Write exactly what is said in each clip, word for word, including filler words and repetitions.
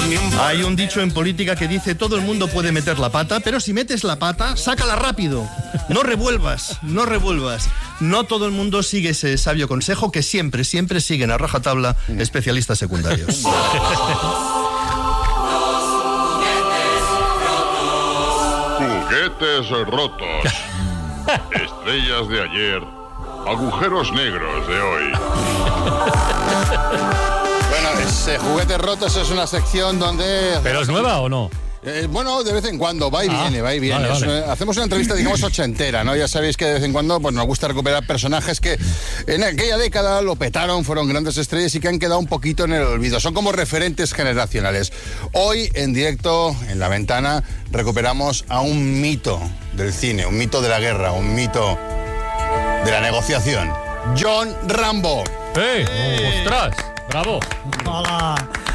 Hay un dicho en política que dice: todo el mundo puede meter la pata, pero si metes la pata, sácala rápido. No revuelvas, no revuelvas. No todo el mundo sigue ese sabio consejo que siempre, siempre siguen a rajatabla especialistas secundarios. Juguetes rotos. Estrellas de ayer. Agujeros negros de hoy. Bueno, es, eh, Juguetes rotos es una sección donde... ¿Pero es nueva o no? Eh, bueno, de vez en cuando, va y Ah, viene, va y viene. vale, vale. Es, eh, hacemos una entrevista, digamos, ochentera, ¿no? Ya sabéis que de vez en cuando pues, nos gusta recuperar personajes que en aquella década lo petaron, fueron grandes estrellas y que han quedado un poquito en el olvido. Son como referentes generacionales. Hoy, en directo, en La Ventana, recuperamos a un mito del cine, un mito de la guerra, un mito de la negociación. John Rambo. ¡Eh! ¡Ostras! ¡Bravo! Hola.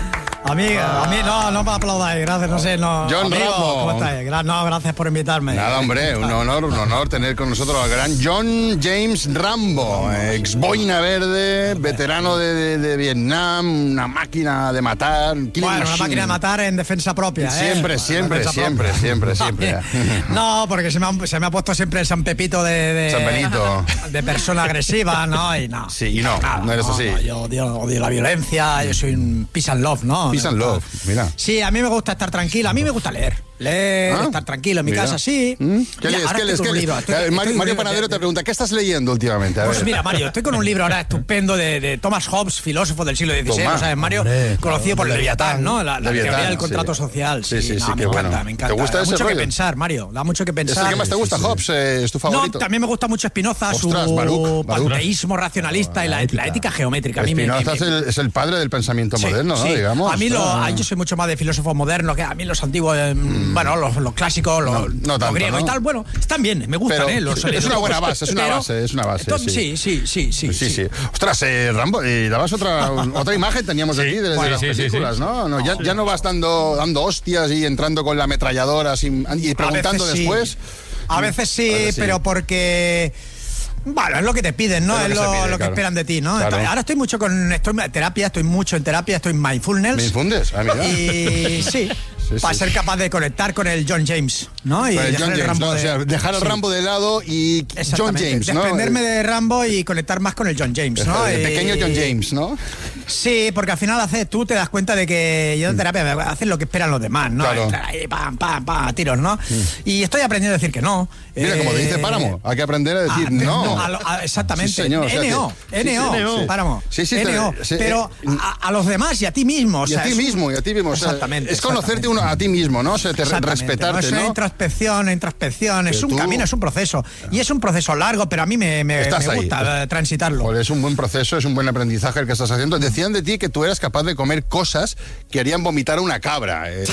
Amiga, a mí no, no me aplaudáis, gracias, no sé, no. John amigo, Rambo. ¿cómo estáis? Gra- No, gracias por invitarme. Nada, hombre, un honor, un honor tener con nosotros al gran John James Rambo, ex boina verde, veterano de, de, de Vietnam, una máquina de matar. killing Bueno, una machine. máquina de matar en defensa propia, ¿eh? Siempre, siempre, Defensa siempre, propia. siempre, siempre. No, porque se me, ha, se me ha puesto siempre el San Pepito de, de... San Benito. De persona agresiva, ¿no? Y no. Sí, y no, no eres así. no, yo odio, odio la violencia, yo soy un peace and love, ¿no? Peace and love, mira. Sí, a mí me gusta estar tranquilo, a mí me gusta leer. Leer, ¿Ah? estar tranquilo en mi Mira. casa, sí. ¿Mm? ¿Qué Ya, lees? ahora ¿Qué lees? estoy ¿Qué con un lees? libro, estoy- Eh, estoy Mario, con un Mario libro Panadero de- te pregunta, ¿qué estás leyendo últimamente? A Pues ver. mira, Mario, estoy con un libro ahora estupendo de, de Thomas Hobbes, filósofo del siglo dieciséis, Toma. ¿sabes, Mario? Hombre, Conocido por el Leviatán, ¿no? La, la Leviatán, teoría del sí. contrato social. Sí, sí, sí, no, qué me bueno. encanta, me encanta. ¿Te gusta da ese mucho que rollo? pensar, Mario, da mucho que ¿Es pensar. el que más te gusta, Hobbes? Eh, ¿Es tu favorito? No, también me gusta mucho Spinoza, Ostras, su Baruch, Baruch. panteísmo racionalista y la, la ética geométrica. A mí me, Spinoza me- es el, es el padre del pensamiento Sí, moderno, ¿no? sí. Digamos. A mí lo, Ah. a- yo soy mucho más de filósofos modernos, que a mí los antiguos, eh, bueno, los, los clásicos, los, No, no los tanto, griegos ¿no? y tal, bueno, están bien, me gustan, Pero ¿eh? Los, sí, es los una buena pocos, base, es una pero- base, es una base, Entonces, sí. sí, sí, sí, sí, Sí, sí. Ostras, eh, Rambo, eh, dabas otra, otra imagen, teníamos aquí de, de Sí, las sí, sí, películas, sí. ¿no? no ya, ya no vas dando, dando hostias y entrando con la ametralladora sin- y preguntando A veces sí. después. A veces sí, A veces sí. pero porque... Bueno, es lo que te piden, ¿no? Es Es lo lo, que se pide, lo que claro. esperan de ti, ¿no? Claro. Entonces, ahora estoy mucho con... Estoy en terapia, estoy mucho en terapia, estoy en mindfulness. ¿Me infundes? Ah, mira. Y sí, Sí, para sí. ser capaz de conectar con el John James, ¿no? Y Con el dejar John el James, Rambo ¿no? de- O sea, dejar al sí. Rambo de lado y John Exactamente, James, ¿no? desprenderme de Rambo y conectar más con el John James, ¿no? El Y- pequeño John James, ¿no? Sí, porque al final haces, tú te das cuenta de que yo en terapia haces lo que esperan los demás, ¿no? Claro. Entrar ahí, pam, pam, pam, a tiros, ¿no? Y estoy aprendiendo a decir que no. Mira, como te dice Eh, Páramo, hay que aprender a decir Ah, no. a lo- a- exactamente. Sí, señor, o sea, N O, que- N O, sí, sí, sí. Páramo. Sí, sí, N O. te- sí, Pero eh, a, a los demás y a ti mismo. o Y sea, a ti es un- mismo, y a ti mismo. o sea, Exactamente. es conocerte uno a ti mismo, ¿no? O sea, te- Exactamente, respetarte, no es una ¿no? introspección, una introspección, es Pero un tú- camino, es un proceso. Y es un proceso largo, pero a mí me, me, Estás me ahí. gusta eh, transitarlo. Pues es un buen proceso, es un buen aprendizaje el que estás haciendo. Decían de ti que tú eras capaz de comer cosas que harían vomitar a una cabra. eh.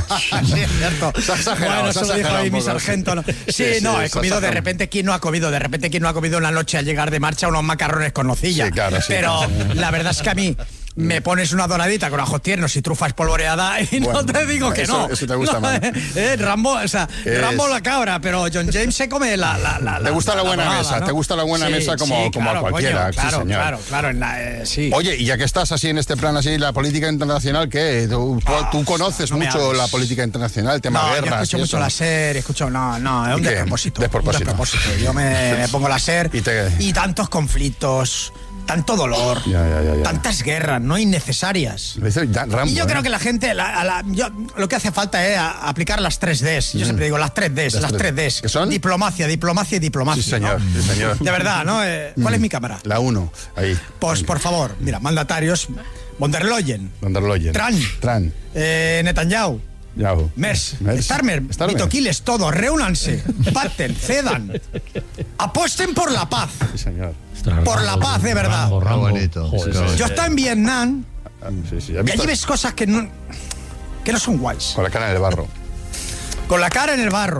Sí, es cierto. Se ha exagerado, Bueno, se ha eso lo dijo exagerado ahí un mi poco, sargento. ¿no? sí. Sí, Sí, sí, no, se he ha comido de exagerado. repente, ¿quién no ha comido? De repente, ¿quién no ha comido una noche al llegar de marcha unos macarrones con nocilla? Sí, claro, sí. Pero la verdad es que a mí me pones una donadita con ajos tiernos y trufa espolvoreada y Bueno, no te digo que eso- no. eso te gusta No, más. eh, eh, Rambo, o sea, Es- Rambo la cabra, pero John James se come la... la, la Te gusta la buena donada, mesa, ¿no? te gusta la buena Sí, mesa como, sí, como claro, a cualquiera. coño, sí, claro, señor. claro, claro, en la, eh, sí. Oye, y ya que estás así en este plan, así, la política internacional, ¿qué? Tú, tú- tú conoces no me mucho hables. la política internacional, el tema No, yo guerras escucho y mucho eso. la SER, escucho, no, no, es un ¿Y qué? despropósito. Despropósito. Un despropósito. Yo me, me pongo la SER Y y, te- tantos conflictos, tanto dolor, Ya, ya, ya, ya. tantas guerras no innecesarias. Lo dice Dan- Rambo, Y yo ¿eh? creo que la gente, la- a la- yo, lo que hace falta es a- aplicar las tres Ds. Yo siempre digo las tres Ds, Las las, tres- tres Ds. ¿qué son? Diplomacia, diplomacia y diplomacia. Sí, señor, ¿no? sí, señor. De verdad, ¿no? Eh, ¿Cuál es mi cámara? La uno, ahí. Pues, por favor, mira, mandatarios, von der Leyen, Van der Leyen. Tran. Tran. eh, Netanyahu, Yahoo. Mers, Mers. Starmer, Starmer. Vitoquiles, todos, reúnanse, pacten, cedan, apuesten por la paz. Sí, señor. Por la paz, de verdad. Rambo, Rambo. Qué bonito. Joder, Qué bonito. Yo estoy en Vietnam Ah, sí, sí. ¿Has y visto? allí ves cosas que no, que no son guays. Con la cara en el barro. Con la cara en el barro,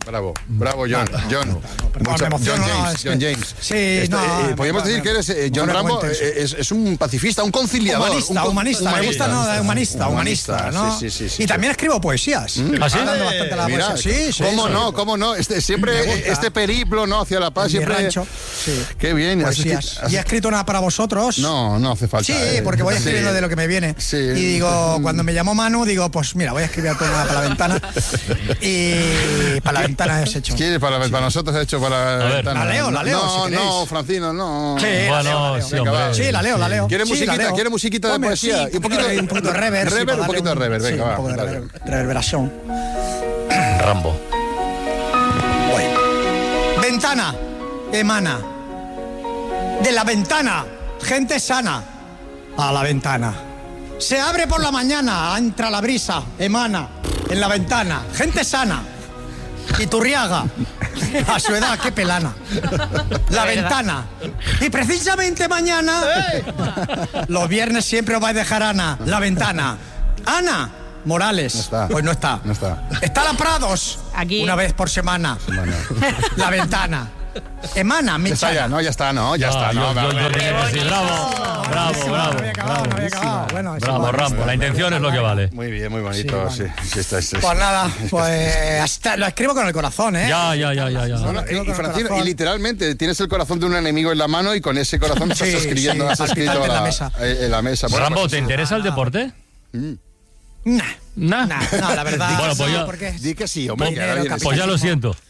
Bravo, bravo, John. John, perdón, Mucha- me emociono, John no, James. es que- John James. Sí, Este, no, eh, me- podríamos me- decir que eres eh, John no me Rambo. cuentes. eh, Es, es un pacifista, un conciliador. Humanista, un con- humanista, me gusta, no, de humanista, humanista, ¿no? Sí, sí, sí, sí. Y también escribo poesías. ¿Ah, sí? Dando bastante a la Mira, poesía. Sí, sí. cómo sí. no, cómo no. Este, siempre Me gusta. este periplo, ¿no? Hacia la paz, En mi siempre. rancho, sí. Qué bien. has Poesías. escrit- has- Y he escrito una para vosotros. No, no hace falta. Sí, eh. porque voy Sí. escribiendo de lo que me viene. Sí. Y digo, cuando me llamó Manu, digo, pues mira, voy a escribir una para la ventana. Y para la ventana has hecho. ¿Quieres para, para nosotros, he hecho para la ver. ventana? La leo, la leo, No, si queréis. no, Francino, no. Sí, la Bueno, leo, la leo. sí, Venga, hombre. va. Sí, la leo, la leo. ¿Quiere Sí, musiquita? la leo. ¿Quiere musiquita de Ponme, poesía? sí, Y un poquito de- un poquito de reverb. sí, reverb, para un poquito darle de reverb, sí, venga, un va, poco de dale. reverb- reverberación. Rambo. Voy. Ventana, emana. De la ventana, gente sana. A la ventana. Se abre por la mañana, entra la brisa, emana. En la ventana, gente sana. Iturriaga. A su edad, qué pelana. La ventana. Y precisamente mañana, los viernes siempre os vais a dejar Ana. La ventana. Ana Morales. No está. Pues no está. No está. Está la Prados. Aquí. Una vez por semana. La ventana. Emana, mi Está ya, chana. no, ya está, no, ya Ah, está, no. yo- yo- va, yo va. tenía que decir, bravo, bravo, No bravo. había acabado, no había acabado. Bueno, es Bravo, igual. Rambo. La intención es lo que vale. Muy bien, muy bonito, sí. Sí, sí, está, está, Pues nada, pues hasta lo escribo con el corazón, ¿eh? Ya, ya, ya, ya, ya. Bueno, y, Escribo y con el Francino, corazón. y literalmente tienes el corazón de un enemigo en la mano y con ese corazón estás Sí, escribiendo, sí, has escrito palpitante en la la- mesa. eh, en la mesa. Bueno, Rambo, pues, ¿te interesa el deporte? Nah, Nah. nah, no, la verdad. Bueno, pues no, ya- porque di que sí, hombre. que Dinero, ahora vienes. Pues ya lo siento.